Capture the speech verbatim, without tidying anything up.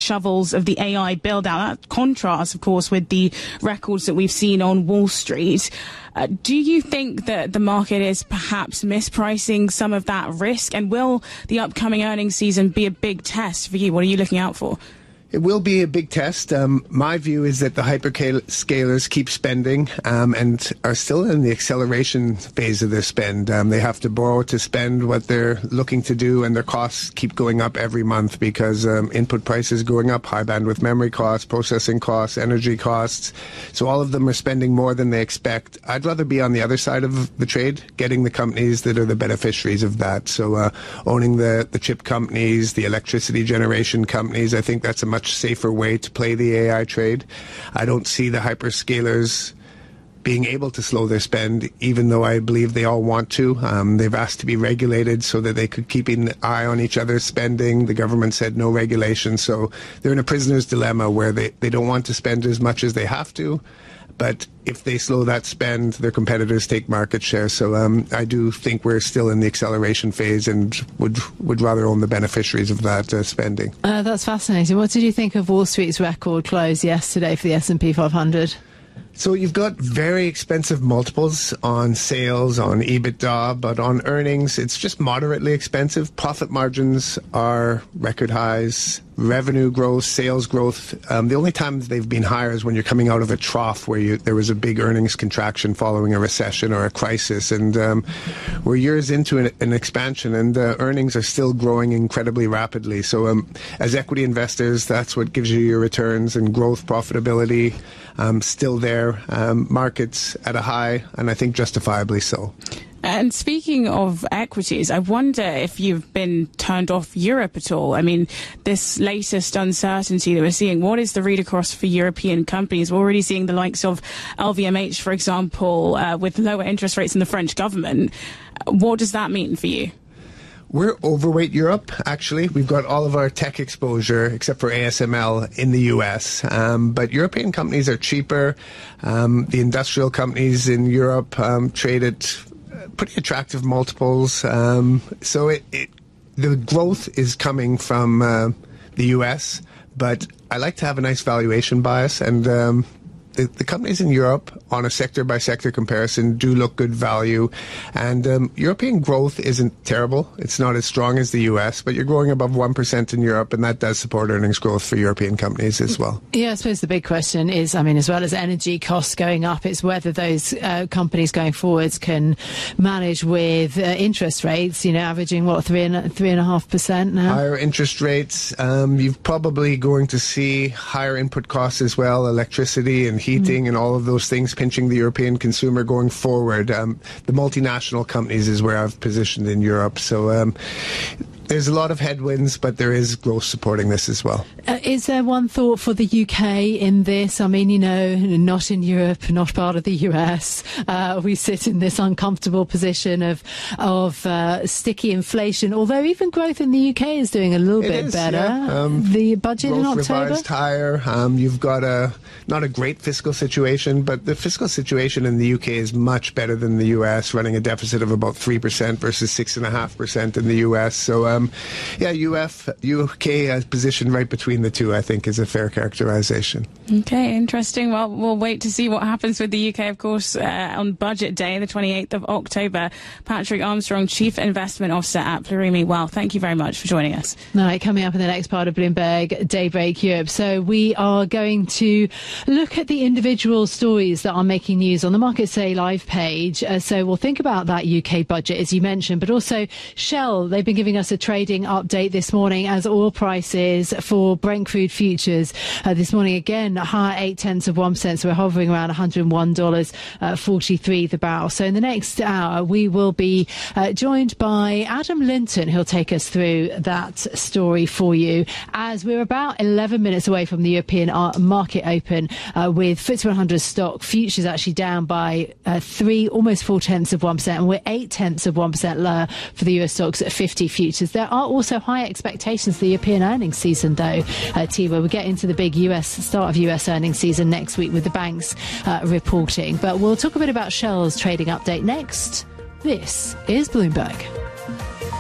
shovels of the A I build-out. That contrasts, of course, with the records that we've seen on Wall Street. Uh, do you think that the market is perhaps mispricing some of that risk? And will the upcoming earnings season be a big test for you? What are you looking out for? It will be a big test. Um, my view is that the hyperscalers keep spending um, and are still in the acceleration phase of their spend. Um, they have to borrow to spend what they're looking to do, and their costs keep going up every month because um, input prices going up, high bandwidth memory costs, processing costs, energy costs. So all of them are spending more than they expect. I'd rather be on the other side of the trade, getting the companies that are the beneficiaries of that. So uh, owning the, the chip companies, the electricity generation companies, I think that's a much safer way to play the A I trade. I don't see the hyperscalers being able to slow their spend, even though I believe they all want to. Um, they've asked to be regulated so that they could keep an eye on each other's spending. The government said no regulation, so they're in a prisoner's dilemma where they, they don't want to spend as much as they have to. But if they slow that spend, their competitors take market share. So um, I do think we're still in the acceleration phase and would would rather own the beneficiaries of that uh, spending. Uh, that's fascinating. What did you think of Wall Street's record close yesterday for the S and P five hundred? So you've got very expensive multiples on sales, on EBITDA, but on earnings, it's just moderately expensive. Profit margins are record highs. Revenue growth, sales growth. Um, the only times they've been higher is when you're coming out of a trough where you, there was a big earnings contraction following a recession or a crisis. And um, we're years into an, an expansion, and the earnings are still growing incredibly rapidly. So um, as equity investors, that's what gives you your returns, and growth, profitability um, still there. Um, markets at a high, and I think justifiably so. And speaking of equities, I wonder if you've been turned off Europe at all. I mean, this latest uncertainty that we're seeing, what is the read across for European companies? We're already seeing the likes of L V M H, for example, uh, with lower interest rates in the French government. What does that mean for you? We're overweight Europe, actually. We've got all of our tech exposure, except for A S M L, in the U S. Um, but European companies are cheaper. Um, the industrial companies in Europe um, trade at pretty attractive multiples. Um, so it, it, the growth is coming from uh, the U S, but I like to have a nice valuation bias, and um, the, the companies in Europe, on a sector-by-sector comparison, do look good value. And um, European growth isn't terrible. It's not as strong as the U S, but you're growing above one percent in Europe, and that does support earnings growth for European companies as well. Yeah, I suppose the big question is, I mean, as well as energy costs going up, it's whether those uh, companies going forwards can manage with uh, interest rates, you know, averaging, what, three and, three and a half percent now? Higher interest rates. Um, you're probably going to see higher input costs as well, electricity and heating mm. and all of those things pinching the European consumer going forward. Um, the multinational companies is where I've positioned in Europe. So um, there's a lot of headwinds, but there is growth supporting this as well. Uh, is there one thought for the U K in this? I mean, you know, not in Europe, not part of the U S. Uh, we sit in this uncomfortable position of of uh, sticky inflation, although even growth in the U K is doing a little it bit is, better. Yeah. Um, the budget in October? Revised higher. Um, you've got a, not a great fiscal situation, but the fiscal situation in the U K is much better than the U S, running a deficit of about three percent versus six point five percent in the U S. So, um, yeah, U F, U K is positioned right between the two, I think, is a fair characterization. Okay, interesting. Well, we'll wait to see what happens with the U K, of course, uh, on Budget Day, the twenty-eighth of October. Patrick Armstrong, Chief Investment Officer at Plurimi Wealth. Thank you very much for joining us. All right, coming up in the next part of Bloomberg Daybreak Europe. So we are going to look at the individual stories that are making news on the Market Say Live page. Uh, so we'll think about that U K budget, as you mentioned, but also Shell. They've been giving us a trading update this morning as oil prices for Brent crude futures uh, this morning again higher eight tenths of one percent, so we're hovering around one hundred one dollars forty-three the barrel. So in the next hour we will be uh, joined by Adam Linton, who'll take us through that story for you, as we're about eleven minutes away from the European market open, uh, with F T S E one hundred stock futures actually down by uh, three, almost four tenths of one percent, and we're eight tenths of one percent lower for the Euro stocks at fifty futures. There are also high expectations for the European earnings season, though, uh, Tiwa. We get into the big U S start of U S earnings season next week with the banks uh, reporting. But we'll talk a bit about Shell's trading update next. This is Bloomberg.